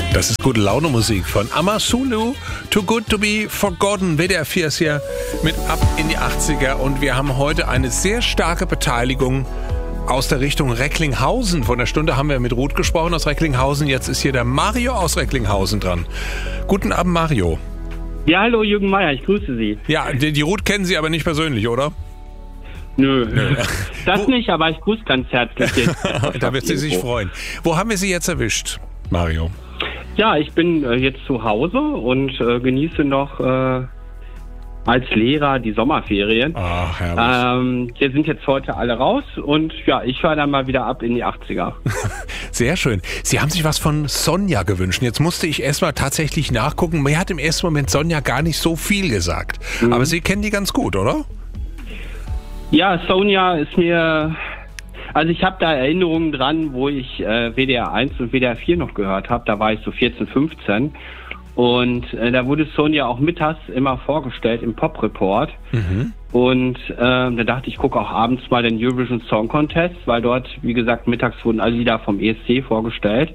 Das ist gute Laune Musik von Amazulu, Too Good to Be Forgotten. WDR 4 ist hier mit ab in die 80er und wir haben heute eine sehr starke Beteiligung aus der Richtung Recklinghausen. Vor einer Stunde haben wir mit Ruth gesprochen aus Recklinghausen. Jetzt ist hier der Mario aus Recklinghausen dran. Guten Abend, Mario. Ja, hallo Jürgen Meier, ich grüße Sie. Ja, die Ruth kennen Sie aber nicht persönlich, oder? Nö. Das nicht, aber ich grüße ganz herzlich jetzt. Da wird sie sich freuen. Wo haben wir Sie jetzt erwischt, Mario? Ja, ich bin jetzt zu Hause und genieße noch als Lehrer die Sommerferien. Ach, herrlich. Wir sind jetzt heute alle raus und ja, ich fahre dann mal wieder ab in die 80er. Sehr schön. Sie haben sich was von Sonja gewünscht. Jetzt musste ich erstmal tatsächlich nachgucken. Mir hat im ersten Moment Sonja gar nicht so viel gesagt. Aber Sie kennen die ganz gut, oder? Ja, Sonja ist mir... Also ich habe da Erinnerungen dran, wo ich WDR 1 und WDR 4 noch gehört habe. Da war ich so 14, 15. Und da wurde Sonja auch mittags immer vorgestellt im Pop-Report. Mhm. Und da dachte ich, gucke auch abends mal den Eurovision Song Contest, weil dort, wie gesagt, mittags wurden alle Lieder vom ESC vorgestellt,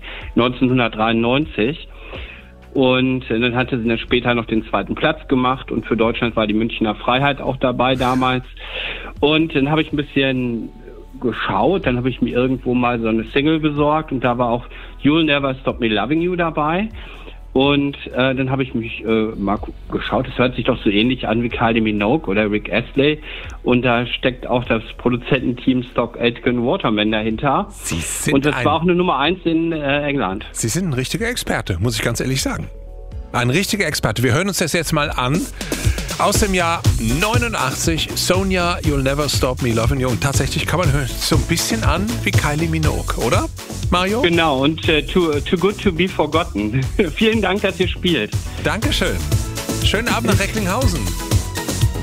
1993. Und dann hatte sie dann später noch den zweiten Platz gemacht und für Deutschland war die Münchner Freiheit auch dabei damals. Und dann habe ich ein bisschen geschaut, dann habe ich mir irgendwo mal so eine Single besorgt und da war auch You'll Never Stop Me Loving You dabei. Und dann habe ich mich mal geschaut, es hört sich doch so ähnlich an wie Kylie Minogue oder Rick Astley. Und da steckt auch das Produzententeam Stock Aitken Waterman dahinter. Und das war auch eine Nummer 1 in England. Sie sind ein richtiger Experte, muss ich ganz ehrlich sagen. Ein richtiger Experte. Wir hören uns das jetzt mal an. Aus dem Jahr 89, Sonja, You'll Never Stop Me Loving You. Und tatsächlich kann man hören, so ein bisschen an wie Kylie Minogue, oder, Mario? Genau, und too Good to Be Forgotten. Vielen Dank, dass ihr spielt. Dankeschön. Schönen Abend nach Recklinghausen.